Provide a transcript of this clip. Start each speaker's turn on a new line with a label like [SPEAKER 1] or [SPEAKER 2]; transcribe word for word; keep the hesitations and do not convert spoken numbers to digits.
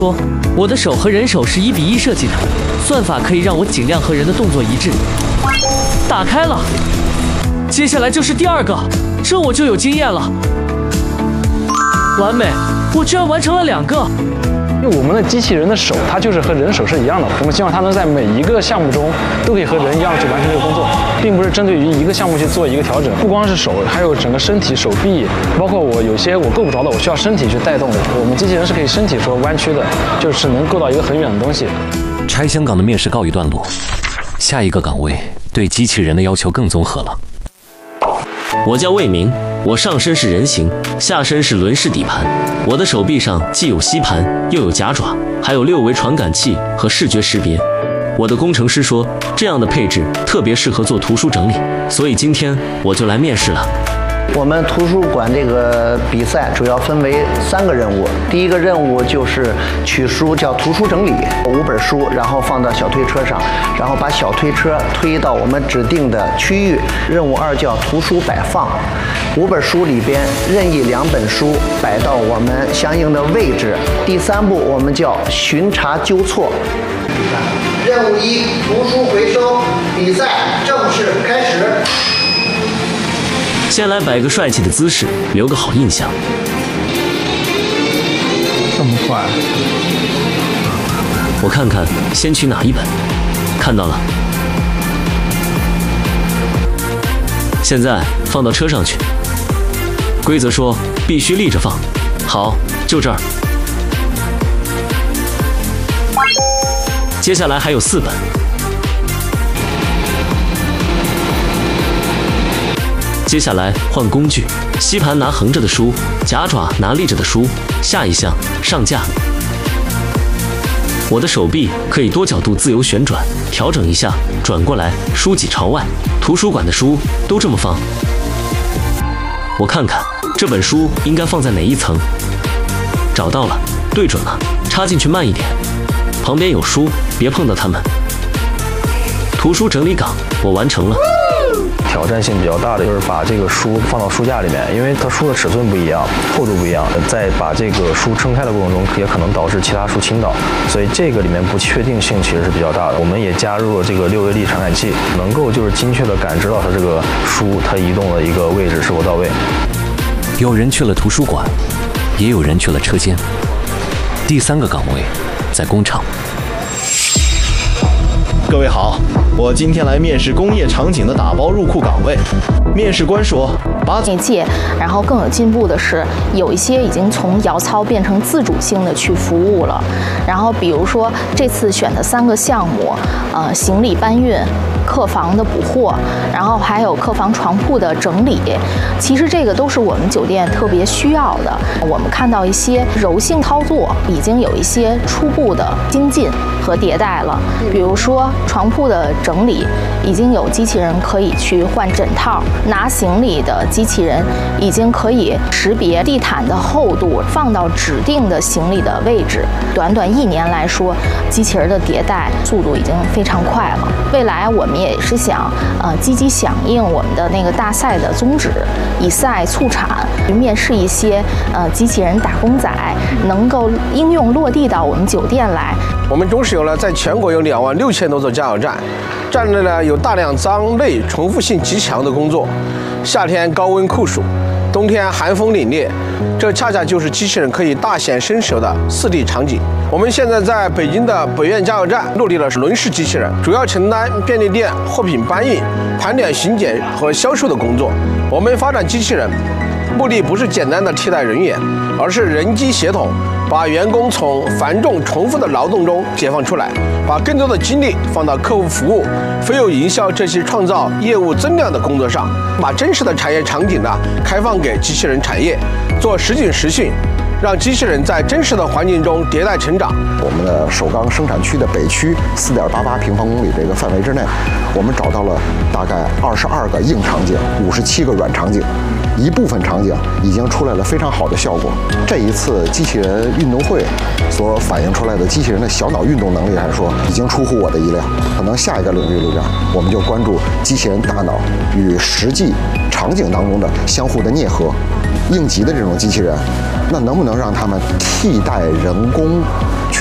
[SPEAKER 1] 说，我的手和人手是一比一设计的，算法可以让我尽量和人的动作一致。打开了，接下来就是第二个，这我就有经验了。完美，我居然完成了两个。
[SPEAKER 2] 因为我们的机器人的手，它就是和人手是一样的，我们希望它能在每一个项目中都可以和人一样去完成这个工作，并不是针对于一个项目去做一个调整。不光是手，还有整个身体、手臂，包括我有些我够不着的，我需要身体去带动的。我们机器人是可以身体说弯曲的，就是能够到一个很远的东西。
[SPEAKER 3] 拆箱岗的面试告一段落，下一个岗位对机器人的要求更综合了。
[SPEAKER 4] 我叫魏明，我上身是人形，下身是轮式底盘。我的手臂上既有吸盘，又有夹爪，还有六维传感器和视觉识别。我的工程师说，这样的配置特别适合做图书整理，所以今天我就来面试了。
[SPEAKER 5] 我们图书馆这个比赛主要分为三个任务，第一个任务就是取书，叫图书整理，五本书，然后放到小推车上，然后把小推车推到我们指定的区域。任务二叫图书摆放，五本书里边任意两本书摆到我们相应的位置。第三步我们叫巡查纠错。任务一，图书回收，比赛正式开始。
[SPEAKER 4] 先来摆个帅气的姿势，留个好印象。
[SPEAKER 2] 这么快？
[SPEAKER 4] 我看看先取哪一本。看到了。现在放到车上去。规则说必须立着放。好，就这儿。接下来还有四本。接下来换工具，吸盘拿横着的书，夹爪拿立着的书。下一项上架。我的手臂可以多角度自由旋转，调整一下，转过来，书脊朝外。图书馆的书都这么放。我看看这本书应该放在哪一层。找到了，对准了，插进去慢一点。旁边有书，别碰到它们。图书整理岗我完成了。
[SPEAKER 6] 挑战性比较大的就是把这个书放到书架里面，因为它书的尺寸不一样，厚度不一样，在把这个书撑开的过程中，也可能导致其他书倾倒，所以这个里面不确定性其实是比较大的。我们也加入了这个六维力传感器，能够就是精确的感知到它这个书它移动的一个位置是否到位。
[SPEAKER 3] 有人去了图书馆，也有人去了车间。第三个岗位在工厂。
[SPEAKER 7] 各位好，我今天来面试工业场景的打包入库岗位。面试官说，把
[SPEAKER 8] 业界，然后更有进步的是，有一些已经从摇操变成自主性的去服务了。然后比如说这次选的三个项目，呃，行李搬运、客房的补货，然后还有客房床铺的整理，其实这个都是我们酒店特别需要的。我们看到一些柔性操作已经有一些初步的精进和迭代了，比如说床铺的整理已经有机器人可以去换枕套，拿行李的机器人已经可以识别地毯的厚度，放到指定的行李的位置。短短一年来说，机器人的迭代速度已经非常快了。未来我们也是想呃积极响应我们的那个大赛的宗旨，以赛促产，面试一些呃机器人打工仔，能够应用落地到我们酒店来。
[SPEAKER 9] 我们中石油呢，在全国有两万六千多座加油站，站内呢有大量脏累、重复性极强的工作。夏天高温酷暑，冬天寒风凛冽，这恰恰就是机器人可以大显身手的四 D 场景。我们现在在北京的北苑加油站落地了轮式机器人，主要承担便利店货品搬运、盘点巡检和销售的工作。我们发展机器人，目的不是简单的替代人员，而是人机协同，把员工从繁重重复的劳动中解放出来，把更多的精力放到客户服务、非有营销这些创造业务增量的工作上，把真实的产业场景呢开放给机器人产业，做实景实训，让机器人在真实的环境中迭代成长。
[SPEAKER 10] 我们的首钢生产区的北区四点八八平方公里这个范围之内，我们找到了大概二十二个硬场景，五十七个软场景。一部分场景已经出来了非常好的效果。这一次机器人运动会所反映出来的机器人的小脑运动能力来说，已经出乎我的意料。可能下一个领域里边，我们就关注机器人大脑与实际场景当中的相互的啮合。应急的这种机器人，那能不能让他们替代人工